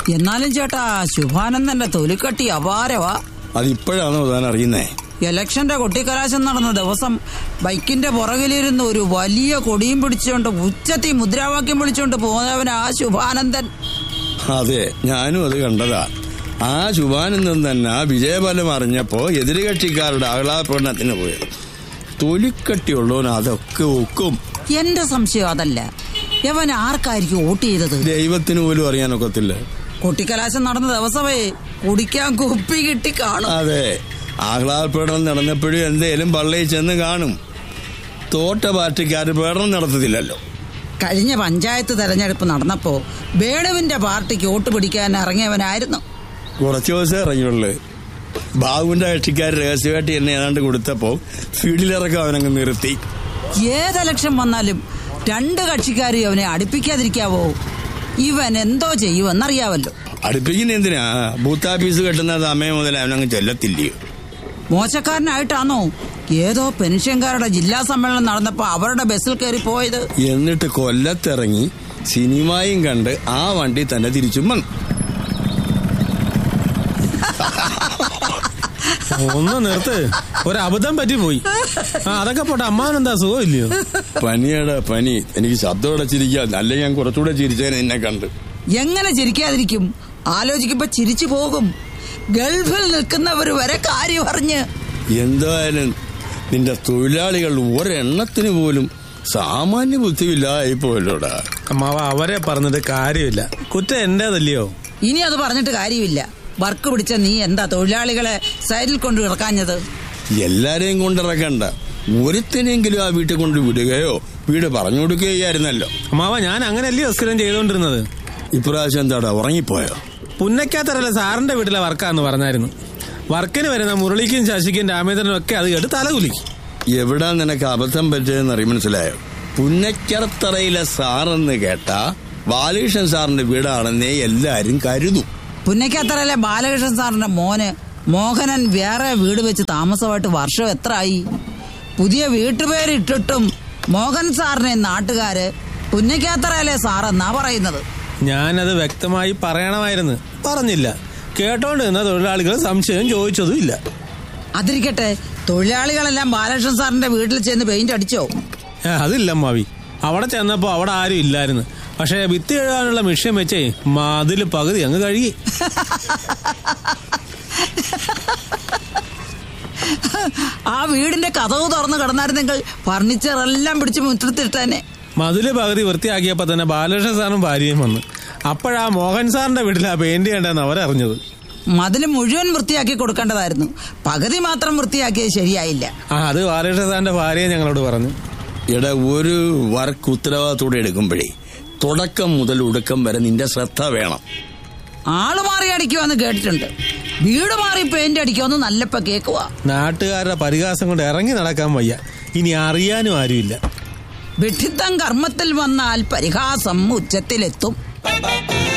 എന്നാലും ചേട്ടാ, ശുഭാനന്ദന്റെ തൊലിക്കട്ടി അപാരവാ. അതിപ്പോഴാണോ താൻ അറിയുന്നേ? ഇലക്ഷന്റെ കൊട്ടിക്കലാശം നടന്ന ദിവസം ബൈക്കിന്റെ പുറകിലിരുന്ന് ഒരു വലിയ കൊടിയും പിടിച്ചുകൊണ്ട് ഉച്ചത്തി മുദ്രാവാക്യം വിളിച്ചുകൊണ്ട് പോന്നവനാ ശുഭാനന്ദൻ. അതെ, ഞാനും അത് കണ്ടതാ. ആ ശുഭാനന്ദൻ തന്നെ വിജയഫലം അറിഞ്ഞപ്പോ എതിരുകക്ഷിക്കാരുടെ ആഹ്ലാദപ്രകടനത്തിന് പോയത്. തൊലിക്കട്ടിയുള്ളവൻ അതൊക്കെ ഒക്കും. എന്റെ സംശയം അതല്ല, യവൻ ആർക്കായിരിക്കും വോട്ട് ചെയ്തത്? ദൈവത്തിന് പോലും അറിയാനൊക്കത്തില്ല. കൊട്ടിക്കലാശം നടന്ന ദിവസമേ കുടിക്കാൻ കുപ്പി കിട്ടി കാണും. അതെ, ആഹ്ലാദപ്രകടനം നടന്നപ്പോഴും എന്തേലും പള്ളിയിൽ ചെന്ന് കാണും. തോറ്റ പാർട്ടിക്കാർ പ്രകടനം നടത്തത്തില്ലല്ലോ. കഴിഞ്ഞ പഞ്ചായത്ത് തെരഞ്ഞെടുപ്പ് നടന്നപ്പോ വേണുവിന്റെ പാർട്ടിക്ക് വോട്ട് പിടിക്കാൻ ഇറങ്ങിയവനായിരുന്നു. കുറച്ചു ദിവസം ഇറങ്ങിയുള്ളു. ബാബുവിന്റെ കക്ഷിക്കാർ രഹസ്യമായിട്ട് എന്നെ ഏതാണ്ട് കൊടുത്തപ്പോ ഫീൽഡിലിറക്കം അവനങ്ങ് നിർത്തി. ഏത് ഇലക്ഷൻ വന്നാലും രണ്ട് കക്ഷിക്കാരും അവനെ അടുപ്പിക്കാതിരിക്കാവോ? ഇവൻ എന്തോ ചെയ്യുമെന്നറിയാവല്ലോ. അടുപ്പിക്കുന്ന എന്തിനാ? ബൂത്ത് ഓഫീസ് കെട്ടുന്ന സമയം മുതൽ അവനങ്ങ് ചെല്ലത്തില്ലയോ? മോശക്കാരനായിട്ടാണോ ഏതോ പെൻഷൻകാരുടെ ജില്ലാ സമ്മേളനം നടന്നപ്പോ അവരുടെ ബസ്സിൽ കയറി പോയത്? എന്നിട്ട് കൊല്ലത്തിറങ്ങി സിനിമയും കണ്ട് ആ വണ്ടി തന്നെ തിരിച്ചും വന്നു. ഒന്ന് നിർത്ത്, ഒരബദ്ധം പറ്റിപ്പോയി. അതൊക്കെ പോട്ടെ, അമ്മാവനെന്താ സുഖം ഇല്ലയോ? പനിയുടെ പനി. എനിക്ക് ശബ്ദം അടച്ചിരിക്കാൻ, അല്ലെങ്കിൽ ഞാൻ കുറച്ചുകൂടെ ചിരിച്ചേനെ എന്നെ കണ്ട്. എങ്ങനെ ചിരിക്കാതിരിക്കും? ആലോചിക്കുമ്പോ ചിരിച്ചു പോകും. ഗൾഫിൽ നിൽക്കുന്നവർ വരെ കാര്യം അറിഞ്ഞ്. എന്തായാലും നിന്റെ തൊഴിലാളികൾ ഒരെണ്ണത്തിന് പോലും സാമാന്യ ബുദ്ധിയില്ലായിപ്പോലോടാ. അമ്മാവ, അവരെ പറഞ്ഞത് കാര്യമില്ല, കുറ്റം എന്റേതല്ലയോ? ഇനി അത് പറഞ്ഞിട്ട് കാര്യമില്ല. വർക്ക് പിടിച്ച നീ എന്താ തൊഴിലാളികളെ സൈഡിൽ കൊണ്ട് ഇറക്കാഞ്ഞത്? എല്ലാരെയും കൊണ്ടിറക്കണ്ട, ഒരുത്തിനെങ്കിലും ആ വീട്ടിൽ കൊണ്ട് വിടുകയോ വീട് പറഞ്ഞു കൊടുക്കുകയായിരുന്നല്ലോ. അമ്മാവ, ഞാൻ അങ്ങനെയല്ലയോ സ്ഥിരം ചെയ്തോണ്ടിരുന്നത്. ഇപ്രാവശ്യം എന്താടാ ഉറങ്ങിപ്പോയോ? പുന്നക്കാത്തറയിലെ സാറിന്റെ വീട്ടിലെ വർക്കാന്ന് പറഞ്ഞായിരുന്നു. വർക്കിന് വരുന്ന മുരളിക്കും ശശിക്കും രാമേന്ദ്രനും ഒക്കെ അത് കേട്ട് തലകുലിക്കും. എവിടാ നിനക്ക് അബദ്ധം പറ്റിയതെന്ന് മനസ്സിലായോ? പുന്നക്കരത്തറയിലെ സാറെന്ന് കേട്ടാ ബാലകൃഷ്ണൻ സാറിന്റെ വീടാണെന്നേ എല്ലാരും കരുതും. പുന്നക്കാത്തറയിലെ ബാലകൃഷ്ണൻ സാറിന്റെ മോന് മോഹനൻ വേറെ വീട് വെച്ച് താമസമായിട്ട് വർഷം എത്രയായി? പുതിയ വീട്ടുപേരിട്ടിട്ടും മോഹൻ സാറിനെ നാട്ടുകാര് പുന്നക്കാത്തറയിലെ സാറെന്നാ പറയുന്നത്. ഞാനത് വ്യക്തമായി പറയണമായിരുന്നു, പറഞ്ഞില്ല. കേട്ടോണ്ട് നിന്ന തൊഴിലാളികൾ സംശയം ചോദിച്ചതും ഇല്ല. അതിരിക്കട്ടെ, തൊഴിലാളികളെല്ലാം ബാലകൃഷ്ണൻ സാറിന്റെ വീട്ടിൽ ചെന്ന് പെയിന്റ് അടിച്ചോ? അതില്ല മാവി, അവിടെ ചെന്നപ്പോ അവിടെ ആരും ഇല്ലായിരുന്നു. പക്ഷെ ഭിത്തി എഴുതാനുള്ള മിഷ്യൻ വെച്ചേ മതില് പകുതി അങ്ങ് കഴുകി. ആ വീടിന്റെ കതവ് തുറന്ന് കിടന്നായിരുന്നെങ്കിൽ ഫർണിച്ചർ എല്ലാം പിടിച്ച് മുറ്റത്തിട്ടേനെ. മതില് പകുതി വൃത്തിയാക്കിയപ്പോ തന്നെ ബാലകൃഷ്ണൻ സാറും ഭാര്യയും വന്നു. അപ്പോഴാ മോഹൻ സാറിന്റെ വീട്ടിലാ പെയിന്റ് ചെയ്യേണ്ടെന്ന് അവരറിഞ്ഞത്. മതില് മുഴുവൻ വൃത്തിയാക്കി കൊടുക്കേണ്ടതായിരുന്നു, പകുതി മാത്രം വൃത്തിയാക്കിയത് ശരിയായില്ല. അത് ബാലകൃഷ്ണൻ സാറിന്റെ ഭാര്യയെ ഞങ്ങളോട് പറഞ്ഞു. ഇവിടെ ഒരു വർക്ക് ഉത്തരവാദിത്തോടെ എടുക്കുമ്പോഴേ തുടക്കം മുതൽ ഒടുക്കം വരെ നിന്റെ ശ്രദ്ധ വേണം. ആള് മാറി അടിക്കുവാന്ന് കേട്ടിട്ടുണ്ട്, വീട് മാറി പെയിന്റ് അടിക്കുവാന്ന് നല്ലപ്പോ കേക്കുവാ. നാട്ടുകാരുടെ പരിഹാസം കൊണ്ട് ഇറങ്ങി നടക്കാൻ വയ്യ, ഇനി അറിയാനും ആരുമില്ല. വിഡ്ഢിത്തം കർമ്മത്തിൽ വന്നാൽ പരിഹാസം ഉച്ചത്തിലെത്തും.